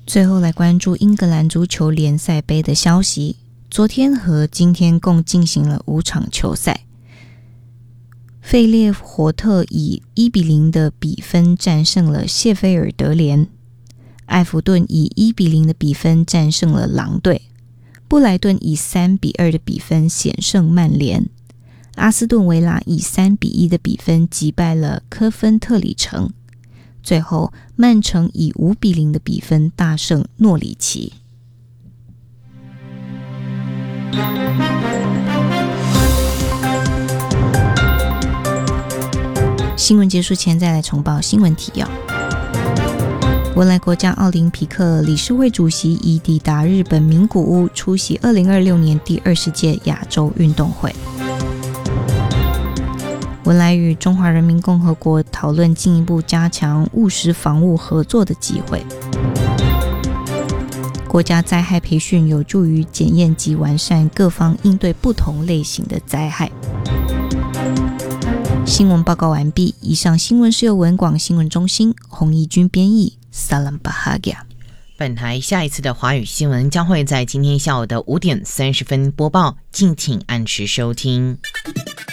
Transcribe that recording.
最后来关注英格兰足球联赛杯的消息，昨天和今天共进行了5场球赛。费列活特以1-0的比分战胜了谢菲尔德联，埃弗顿以1-0的比分战胜了狼队，布莱顿以3-2的比分险胜曼联，阿斯顿维拉以3-1的比分击败了科芬特里城，最后曼城以5-0的比分大胜诺里奇。新闻结束前再来重报新闻提要。文莱国家奥林匹克理事会主席已抵达日本名古屋，出席2026年第20届亚洲运动会。文莱与中华人民共和国讨论进一步加强务实防务合作的机会。国家灾害培训有助于检验及完善各方应对不同类型的灾害。新闻报告完毕，以上新闻是由文广新闻中心洪义军编译。Salam Bahagia。 本台下一次的华语新闻将会在今天下午的5点30分播报，敬请按时收听。